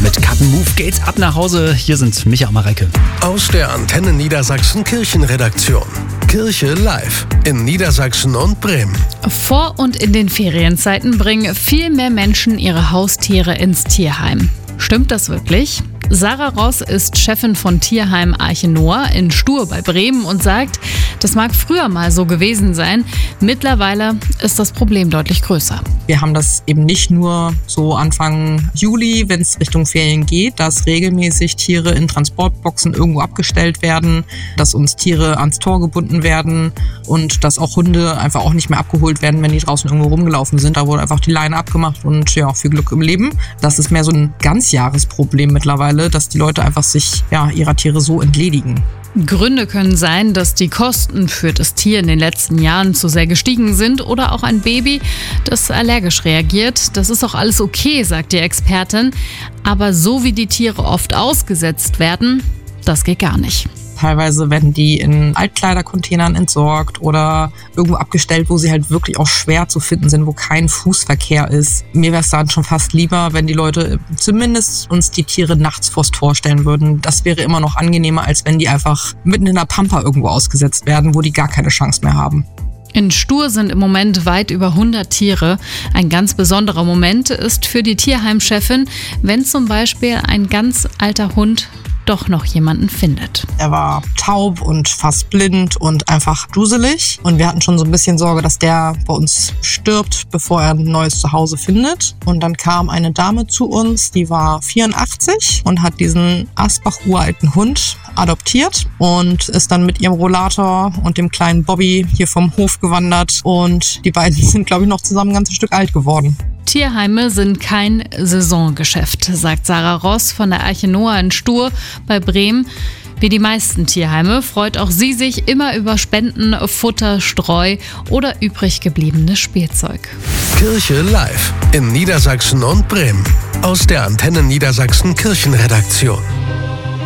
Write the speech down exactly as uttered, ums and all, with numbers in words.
Mit Cut and Move geht's ab nach Hause. Hier sind Micha und Mareike. Aus der Antenne Niedersachsen Kirchenredaktion. Kirche live in Niedersachsen und Bremen. Vor und in den Ferienzeiten bringen viel mehr Menschen ihre Haustiere ins Tierheim. Stimmt das wirklich? Sarah Ross ist Chefin von Tierheim Arche Noah in Stur bei Bremen und sagt, das mag früher mal so gewesen sein. Mittlerweile ist das Problem deutlich größer. Wir haben das eben nicht nur so Anfang Juli, wenn es Richtung Ferien geht, dass regelmäßig Tiere in Transportboxen irgendwo abgestellt werden, dass uns Tiere ans Tor gebunden werden und dass auch Hunde einfach auch nicht mehr abgeholt werden, wenn die draußen irgendwo rumgelaufen sind. Da wurde einfach die Leine abgemacht und ja, viel Glück im Leben. Das ist mehr so ein Ganzjahresproblem mittlerweile, dass die Leute einfach sich ja, ihrer Tiere so entledigen. Gründe können sein, dass die Kosten für das Tier in den letzten Jahren zu sehr gestiegen sind oder auch ein Baby, das allergisch reagiert. Das ist auch alles okay, sagt die Expertin. Aber so wie die Tiere oft ausgesetzt werden, das geht gar nicht. Teilweise werden die in Altkleidercontainern entsorgt oder irgendwo abgestellt, wo sie halt wirklich auch schwer zu finden sind, wo kein Fußverkehr ist. Mir wäre es dann schon fast lieber, wenn die Leute zumindest uns die Tiere nachts vors Tor stellen würden. Das wäre immer noch angenehmer, als wenn die einfach mitten in der Pampa irgendwo ausgesetzt werden, wo die gar keine Chance mehr haben. In Stur sind im Moment weit über hundert Tiere. Ein ganz besonderer Moment ist für die Tierheimchefin, wenn zum Beispiel ein ganz alter Hund doch noch jemanden findet. Er war taub und fast blind und einfach duselig. Und wir hatten schon so ein bisschen Sorge, dass der bei uns stirbt, bevor er ein neues Zuhause findet. Und dann kam eine Dame zu uns, die war vierundachtzig und hat diesen Asbach-uralten Hund adoptiert und ist dann mit ihrem Rollator und dem kleinen Bobby hier vom Hof gewandert. Und die beiden sind, glaube ich, noch zusammen ein ganzes Stück alt geworden. Tierheime sind kein Saisongeschäft, sagt Sarah Ross von der Arche Noah in Stur bei Bremen. Wie die meisten Tierheime freut auch sie sich immer über Spenden, Futter, Streu oder übrig gebliebenes Spielzeug. Kirche live in Niedersachsen und Bremen. Aus der Antenne Niedersachsen Kirchenredaktion.